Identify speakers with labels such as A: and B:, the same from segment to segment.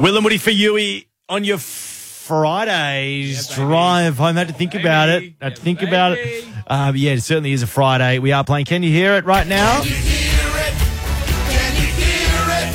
A: Will and Woody for Yui on your Friday's drive home. Had to think about it. Had to think about it. Yeah, it certainly is a Friday. We are playing Can You Hear It right now?
B: Can you hear it? Can you hear it?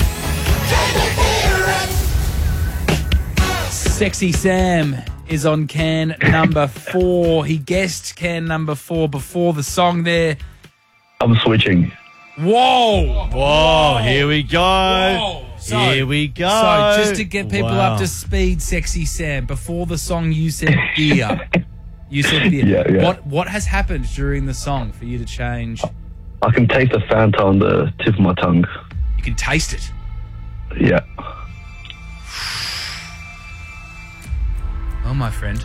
B: Can you hear it?
C: Sexy Sam is on can number 4. He guessed can number 4 before the song there.
D: I'm switching.
C: Whoa!
A: Whoa, here we go.
C: Whoa.
A: Here we go.
C: So, just to get people up to speed, Sexy Sam, before the song you said beer. You said beer.
D: Yeah.
C: What has happened during the song for you to change?
D: I can taste the Fanta on the tip of my tongue.
C: You can taste it.
D: Yeah.
C: Oh, my friend.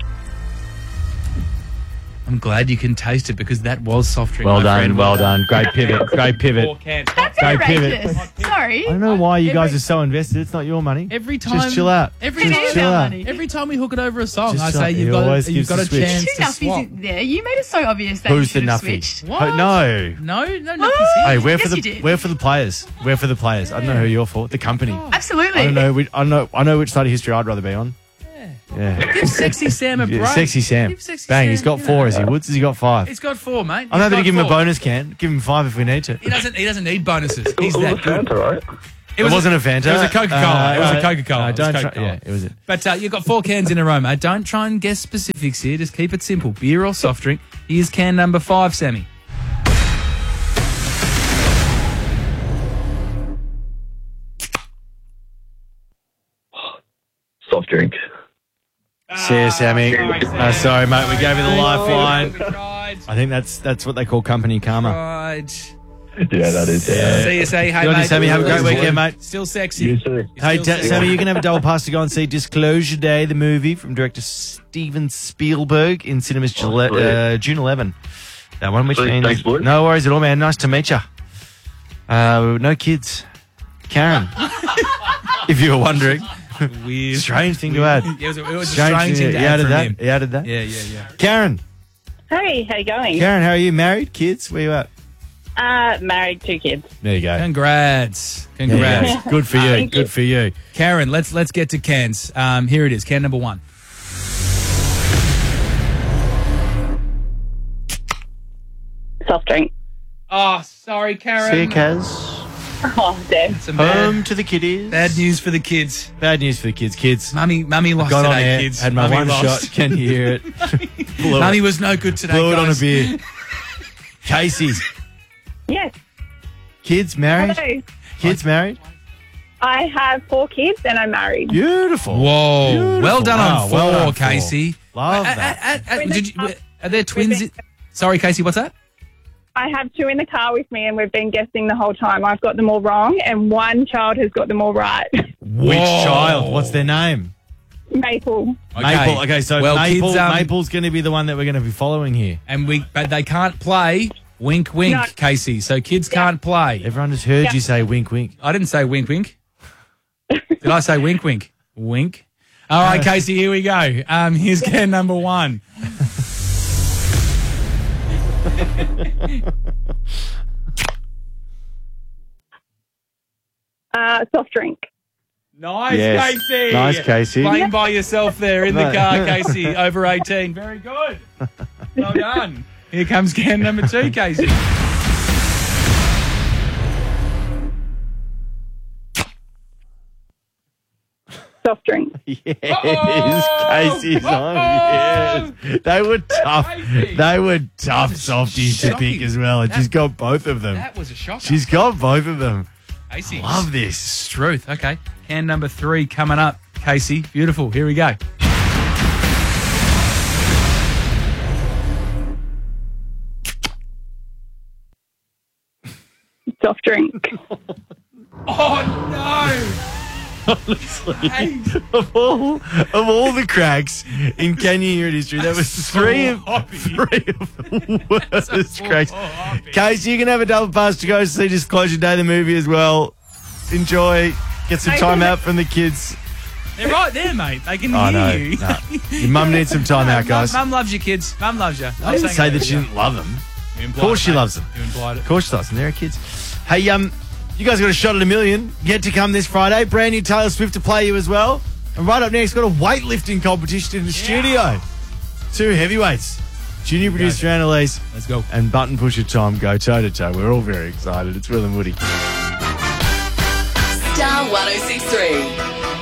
C: I'm glad you can taste it because that was soft drink.
A: Well
C: my
A: done,
C: friend.
A: well done. Great pivot, great pivot.
C: 4 cans.
E: That's
A: Great pivot.
E: outrageous. Sorry.
A: I don't know why you guys are so invested. It's not your money.
C: Every time,
A: Just chill out.
C: Every
E: It
C: time,
E: is
A: chill
E: our
A: out.
E: money.
C: every time we hook it over a song,
A: Just
C: I
A: chill
C: say
A: out.
C: you've
A: He
C: got
A: always
C: you've
A: gives
C: got
A: the
C: a
A: switch.
C: chance
E: Two
C: to
E: nuffies
C: swap.
E: in there. You made it so obvious that you
A: Who's the
E: should have
A: nuffy?
E: switched.
C: What?
A: No.
C: No, nothing.
A: Hey, we're
E: Yes,
A: for
E: you
A: the
E: did.
A: we're for the players. We're for the players. I don't know who you're for. The company.
E: Absolutely.
A: I don't know. I know which side of history I'd rather be on. Yeah.
C: Give Sexy Sam a break.
A: Yeah, Sexy Sam.
C: Give Sexy
A: Bang.
C: Sam,
A: He's got
C: you
A: 4,
C: know.
A: is he? Woods has he got 5?
C: He's got 4, mate.
A: I'm
C: He's
A: happy to
C: got
A: give him a
C: 4.
A: bonus can. Give him 5 if we need to.
C: He doesn't need bonuses. He's
D: It was
C: that
D: a
C: good.
D: Fanta, right?
A: It wasn't a Fanta.
C: It was a Coca-Cola. It was a Coca-Cola. It was
A: Don't try.
C: Coca-Cola.
A: Yeah, it was it.
C: But you've got 4 cans in a row, mate. Don't try and guess specifics here. Just keep it simple. Beer or soft drink. Here's can number 5, Sammy.
D: Soft drink.
A: See you, Sammy. Sorry, mate. We gave you the lifeline.
C: Tried.
A: I think that's what they call company karma.
C: Tried.
D: Yeah, that is.
C: See you, say hey,
A: Good on you,
C: mate.
A: Sammy. Have a great weekend, mate.
C: Still sexy.
D: You too.
A: Hey,
C: Still sexy.
A: Sammy, you can have a double pass to go and see Disclosure Day, the movie from director Steven Spielberg in cinemas June 11. That one, which
D: Sweet.
A: means
D: Thanks, boys.
A: no worries at all, man. Nice to meet you. No kids, Karen. If you were wondering,
C: Weird.
A: strange thing to add.
C: It was a strange thing to
A: He
C: add
A: added
C: from
A: that.
C: him.
A: He added that.
C: Yeah.
A: Karen,
F: Hey, how you going?
A: Karen, how are you? Married? Kids? Where you at?
F: Married, 2 kids.
A: There you go.
C: Congrats.
A: There you go. Good for you.
F: Thank you.
A: Good for you.
C: Karen, let's get to cans. Here it is. Can number 1.
F: Soft drink.
C: Oh, sorry, Karen.
A: See you, Kaz.
F: Oh, damn.
C: Some bad,
A: Home to the kiddies.
C: bad news for the kids.
A: Bad news for the kids. Kids.
C: Mummy lost
A: Got on
C: today,
A: there,
C: kids.
A: had my
C: Mummy
A: one
C: lost.
A: shot. Can you hear it? Blew
C: Mummy
A: it.
C: was no good today,
A: Blew it on a
C: guys.
A: beer. Casey,
F: Yes.
A: kids married?
F: Hello.
A: Kids married?
F: I have 4 kids and I'm married.
A: Beautiful.
C: Whoa.
A: Beautiful.
C: Well done
A: Wow,
C: on 4,
A: well done, 4.
C: Casey.
A: Love that.
C: Are there twins? Sorry, Casey, what's that?
F: I have 2 in the car with me and we've been guessing the whole time. I've got them all wrong and one child has got them all right.
A: Which child? What's their name?
F: Maple.
A: Maple. Okay, so
C: Well,
A: Maple,
C: kids,
A: Maple's going to be the one that we're going to be following here.
C: But they can't play. Wink, wink,
F: No.
C: Casey. So kids can't play.
A: Everyone just heard you say wink, wink.
C: I didn't say wink, wink. Did I say wink, wink? Wink. All right, Casey, here we go. Here's can number 1.
F: Soft drink.
C: Nice,
A: Yes.
C: Casey.
A: Nice, Casey.
C: Playing by yourself there in the
A: No.
C: car, Casey. Over 18. Very good. Well done. Here comes can number 2, Casey.
F: Soft drink.
A: Yes,
C: Uh-oh.
A: Casey's on. Yes. They were tough.
C: Casey.
A: They were tough softies to
C: shocking.
A: pick as well. And
C: That-
A: she's got both of them.
C: That was a shocker.
A: She's got both of them.
C: Casey.
A: Love this.
C: Truth. Okay. Can number 3 coming up, Casey. Beautiful. Here we go.
F: Soft drink.
C: Oh, no. Hey.
A: Of all the cracks in Can You Hear It history, that was three of the worst cracks. Casey, you can have a double pass to go see Disclosure Day, the movie as well. Enjoy. Get some time out from the kids.
C: They're right there, mate. They can
A: Oh,
C: hear
A: no.
C: you.
A: No. Your mum needs some time out, guys.
C: Mum loves you, kids. Mum loves you.
A: I didn't say that she didn't love them. Of course she loves them.
C: You implied it.
A: Of course she loves them. They're kids. Hey, you You guys got a shot at $1 million yet to come this Friday. Brand new Taylor Swift to play you as well. And right up next, got a weightlifting competition in the studio. 2 heavyweights. Junior producer Annalise.
C: Let's go.
A: And button pusher Tom go toe-to-toe. We're all very excited. It's Will and Woody.
G: Star 106.3.